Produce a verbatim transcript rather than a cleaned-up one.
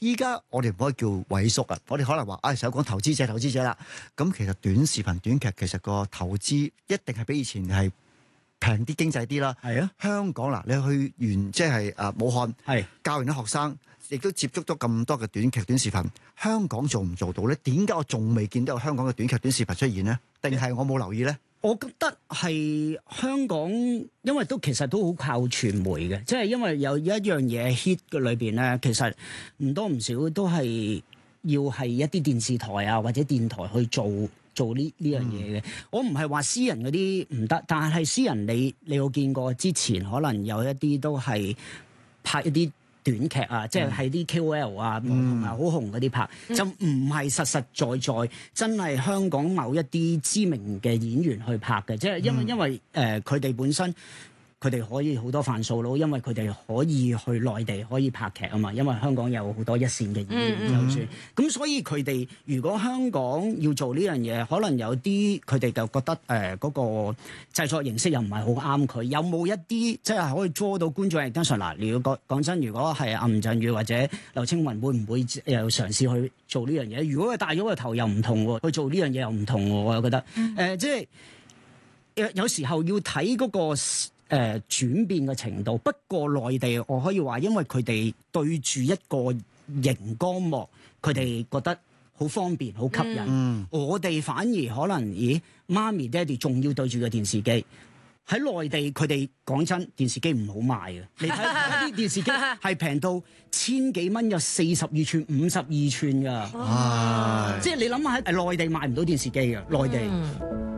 依家我哋唔可以叫萎縮啊，我哋可能話啊，成日講投資者投資者啦。咁其實短視頻短劇其實個投資一定係比以前係平啲經濟啲啦。 係啊， 香港嗱，你去完即係誒武漢， 係教完啲學生，亦都接觸咗咁多嘅短劇短視頻。香港做唔做到咧？點解我仲未見到有香港嘅短劇短視頻出現咧？定係我冇留意咧？ 我覺得係香港，因為都其實都好靠傳媒嘅，即係因為有一樣嘢 hit 嘅裏邊咧，其實唔多唔少都係要係一啲電視台啊或者電台去做做呢呢樣嘢嘅。嗯、我唔係話私人嗰啲唔得，但係私人你你有見過之前可能有一啲都係拍一啲短劇啊，即係係啲 K O L 啊，同埋好紅嗰啲拍，嗯、就唔係實實在在真係香港某一啲知名嘅演員去拍嘅，即係因為、嗯、因為誒佢哋本身。佢哋可以好多範數咯，因為佢哋可以去內地可以拍劇啊嘛，因為香港有好多一線嘅演員，就算咁，嗯、所以佢哋如果香港要做呢樣嘢，可能有啲佢哋就覺得誒嗰、呃嗰個製作形式又唔係好啱佢。有冇一啲即係可以捉到觀眾嘅 attention？嗱，如果講講真，如果係阿吳鎮宇或者劉青雲，會唔會又嘗試去做呢樣嘢？如果佢戴咗個頭又唔同喎，去做呢樣嘢又唔同喎，我又覺得誒、嗯呃，即係有有時候要睇嗰、嗰個。誒、呃、轉變嘅程度，不過內地我可以話，因為佢哋對住一個熒光幕，佢哋覺得好方便、好吸引。嗯、我哋反而可能，咦，媽咪、爹哋仲要對住個電視機。喺內地，佢哋講真，電視機唔好賣嘅。你睇啲電視機係平到千幾蚊，有四十二寸、五十二寸㗎。哇！即係你諗下喺內地買唔到電視機嘅，內地。嗯